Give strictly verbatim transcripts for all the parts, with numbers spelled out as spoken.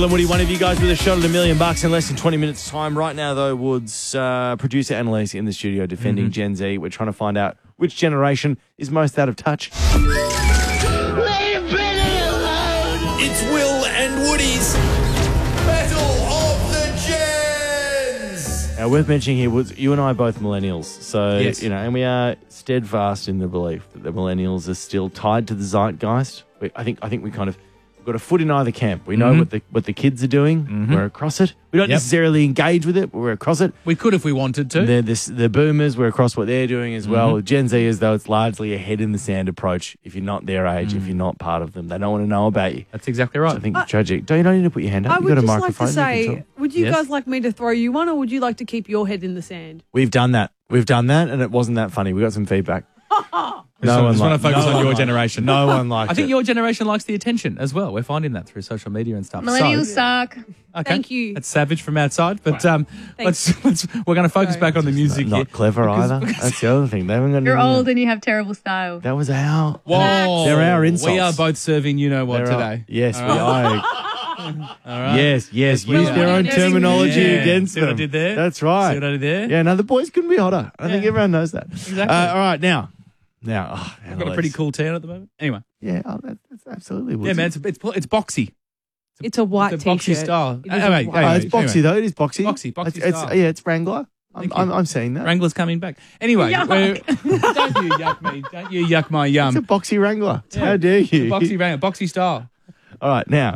Will and Woody, one of you guys with a shot at a million bucks in less than twenty minutes' time. Right now, though, Wood's uh, producer Annalise in the studio defending mm-hmm. Gen Z. We're trying to find out which generation is most out of touch. Leave Benny alone! It's Will and Woody's Battle of the Gens! Now, worth mentioning here, Woods, you and I are both millennials. So, yes. you know, and we are steadfast in the belief that the millennials are still tied to the zeitgeist. We, I think I think we kind of... We've got a foot in either camp. We know mm-hmm. what the what the kids are doing. Mm-hmm. We're across it. We don't yep. necessarily engage with it, but we're across it. We could if we wanted to. They're this, the boomers, we're across what they're doing as mm-hmm. well. Gen Z, as though it's largely a head-in-the-sand approach. If you're not their age, mm. if you're not part of them, they don't want to know about you. That's exactly right. So I think uh, it's tragic. Don't, you don't need to put your hand up. I You've would got a just microphone. like to say, would you yes. guys like me to throw you one, or would you like to keep your head in the sand? We've done that. We've done that, and it wasn't that funny. We got some feedback. No no one just want to focus no on your liked generation. No one liked I think it. your generation likes the attention as well. We're finding that through social media and stuff. Millennials so, suck. Okay. Thank you. That's savage from outside, but um, let's, let's we're going to focus Sorry. back on the music. Not, not here. clever either. That's the other thing. They haven't got You're any- old and you have terrible style. That was our. Whoa, They're our insults. We are both serving you know what They're today. Our, yes, All we right. are. All right. Yes, yes. Well, Use their own yeah. terminology Yeah. against See them. what I did there? That's right. See what I did there? Yeah, no, the boys couldn't be hotter. I think Yeah. everyone knows that. Exactly. Uh, all right, now. Now, oh, I've got a pretty cool tan at the moment. Anyway. Yeah, oh, that, that's absolutely. Yeah, man, it's it's, it's boxy. It's a white It's a boxy t-shirt. style. It is a Anyway, white- Oh, it's boxy anyway. though. It is boxy. Boxy, boxy It's, it's, style. yeah, it's Wrangler. I'm, Thank you. I'm, I'm seeing that. Wrangler's coming back. Anyway, Yuck. we're- don't you yuck me. Don't you yuck my yum. It's a boxy Wrangler. Yeah. How dare you? Boxy Wrangler, boxy style. All right, now.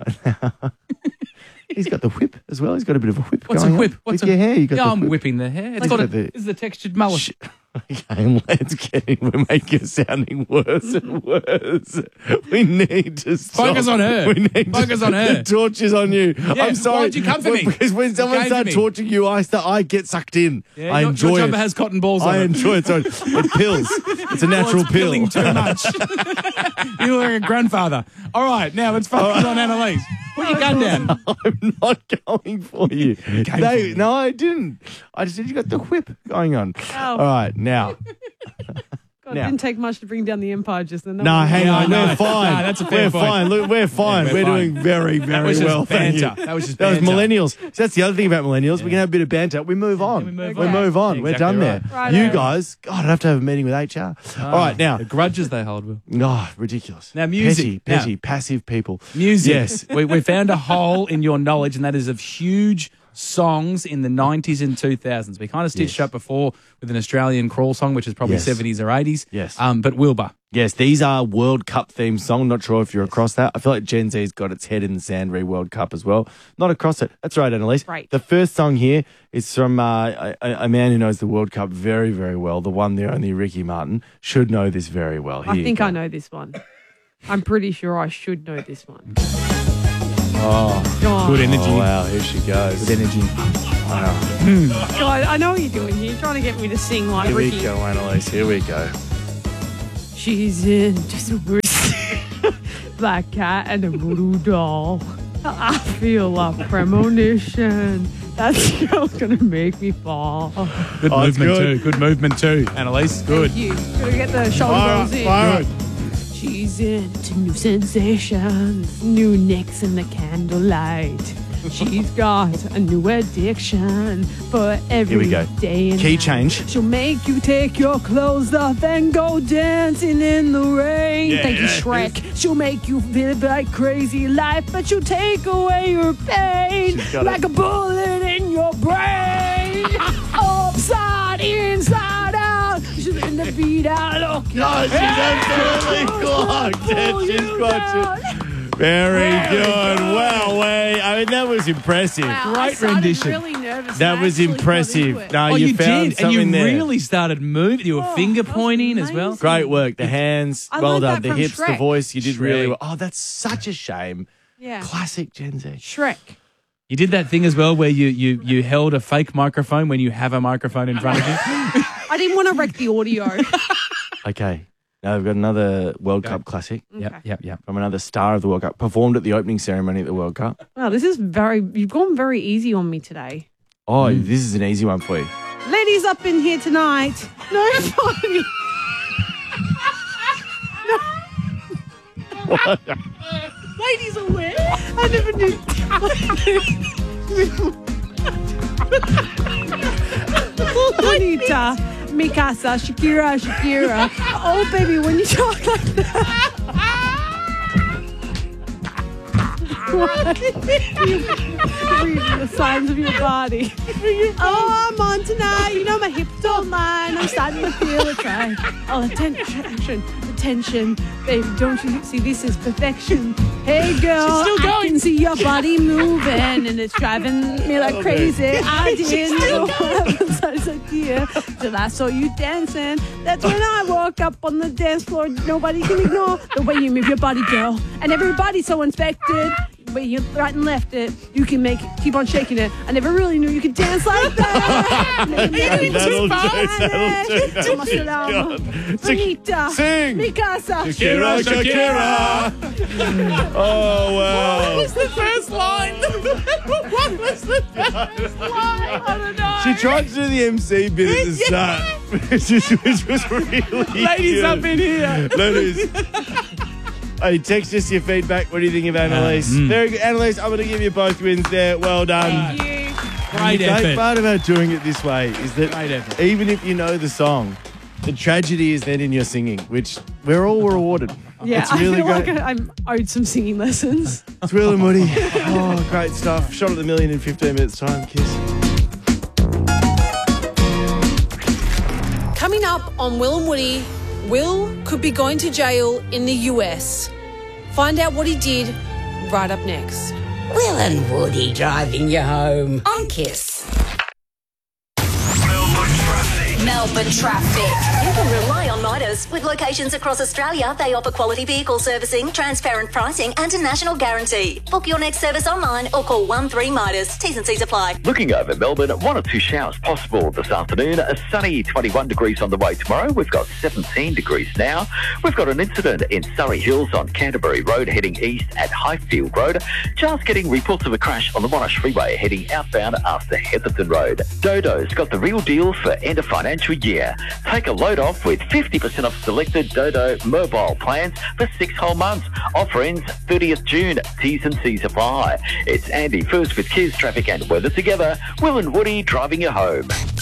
He's got the whip as well. He's got a bit of a whip What's going a whip? on. What's With a your hair, you got Yeah, the I'm whip. whipping the hair. It's He's got a, got the- this is the textured mullet. Sh- Okay, let's get it. We're making it sounding worse and worse. We need to stop. Focus on her. We need Focus to, on her. The torch is on you. Yeah, I'm sorry. why'd you come for me? Because when You someone came for starts me. torturing you, I start, I get sucked in. Yeah, I your, enjoy your it. jumper has cotton balls on I it. enjoy it. So it, it pills. It's a natural Oh, it's pill. pilling too much. You're like a grandfather. All right, now let's focus on Annalise. Put your gun down. I'm not going for you. They, no, I didn't. I just said you got the whip going on. Oh. All right, now. God, Now- it didn't take much to bring down the empire just then. No, hang on. no, We're no. fine. No, that's a fair we're point. fine. Look, we're fine. Yeah, we're we're fine. doing very, very was just well. Thank banter. you. That was just That was banter. millennials. So that's the other thing about millennials. We can have a bit of banter. We move on. we move we on. move on. Yeah, we're exactly done right. there. Right. You Right. guys, God, I'd have to have a meeting with H R. All right, now. The grudges they hold, Will. Oh, ridiculous. Now, music. Petty, petty, Now- passive people. Music. Yes. we, we found a hole in your knowledge, and that is of huge songs in the nineties and two thousands. We kind of stitched Yes. up before with an Australian crawl song, which is probably Yes. seventies or eighties. Yes. Um, but Wilbur. Yes, these are World Cup themed songs. Not sure if you're across that. I feel like Gen Z's got its head in the sand re World Cup as well. Not across it. That's right, Annalise. Right. The first song here is from uh, a, a man who knows the World Cup very, very well. The one, the only Ricky Martin should know this very well. Here I you think go. I know this one. I'm pretty sure I should know this one. Oh, Go on. Good energy. oh wow, here she goes. Good energy. Wow. God, I know what you're doing here. You're trying to get me to sing like Here Ricky. we go, Annalise. Here we go. She's into super black cat and a voodoo doll. I feel a premonition. That girl's gonna make me fall. Good Oh, it's movement good. too. Good movement too, Annalise. Good. Thank you. Gotta get the shoulder Fire rolls up, in. fire up. She's into new sensations, new nicks in the candlelight. She's got a new addiction for every Here we go. day and Key night. change. She'll make you take your clothes off and go dancing in the rain. Yeah, Thank you, yeah. Shrek. She'll make you live like crazy life, but she'll take away your pain She's got like it. a bullet in your brain. Upside, inside out. She's in the beat out. Look, No, she's absolutely clocked it. She's got it. Very good. Wow, way. I mean, that was impressive. Wow, Great I started rendition. Really nervous. That I was actually got impressive. into it. No, Oh, you, you, found did, and you something there. really started moving. You were Oh, finger that was pointing as well. amazing. Great work. The hands, I well learned done. that The from hips, the Shrek. voice, you did really Shrek. well. Oh, that's such a shame. Yeah. Classic Gen Z. Shrek. You did that thing as well where you you you held a fake microphone when you have a microphone in front of you. I didn't want to wreck the audio. Okay. Now we've got another World Cup classic Yep, Okay. yep, yep. from another star of the World Cup. Performed at the opening ceremony at the World Cup. Wow, this is very, you've gone very easy on me today. Oh, this is an easy one for you. Ladies up in here tonight. No funny. Ladies aware. I never knew. Bonita, Mikasa, Shakira, Shakira. Oh, baby, when you talk like that. What? You reading the signs of your body. Oh, I'm on tonight. You know my hips don't line. I'm starting to feel it right. Oh, attention, attention. Baby, don't you see this is perfection? Hey, girl, She's still going. I can see your body moving, and it's driving me like crazy. I didn't know what happens. I was like, yeah, till I saw you dancing. That's when I woke up on the dance floor. Nobody can ignore the way you move your body, girl. And everybody's so inspected. Way you right and left it, you can make it, keep on shaking it. I never really knew you could dance like that. That'll do, that'll do, that'll do. Bonita, Sing. Mikasa, Shakira, Shakira. Oh, wow. What was the first line? What was the first line? I don't know. She tried to do the M C bit at the start, which was, which was really Ladies good. up in here. Ladies. Hey, text us your feedback. What do you think of Annalise? Uh, mm. Very good. Annalise, I'm going to give you both wins there. Well done. Thank you. Great the effort. great part about doing it this way is that Great effort. even if you know the song, the tragedy is then in your singing, which we're all rewarded. Yeah, it's really I feel great. like I'm owed some singing lessons. It's Will and Woody. Oh, great stuff. Shot at the million in fifteen minutes time. Kiss. Coming up on Will and Woody, Will could be going to jail in the U S. Find out what he did right up next. Will and Woody driving you home on Kiss. Melbourne traffic. You can rely on Midas. With locations across Australia, they offer quality vehicle servicing, transparent pricing and a national guarantee. Book your next service online or call one three Midas. T's and C's apply. Looking over Melbourne, one or two showers possible this afternoon. A sunny twenty-one degrees on the way tomorrow. We've got seventeen degrees now. We've got an incident in Surrey Hills on Canterbury Road heading east at Highfield Road. Just getting reports of a crash on the Monash Freeway heading outbound after Heatherton Road. Dodo's got the real deal for end of financial year. Take a load off with fifty percent off selected Dodo mobile plans for six whole months. Offer ends thirtieth June. T's and C's apply. It's Andy first with Kiss Traffic and Weather together. Will and Woody driving you home.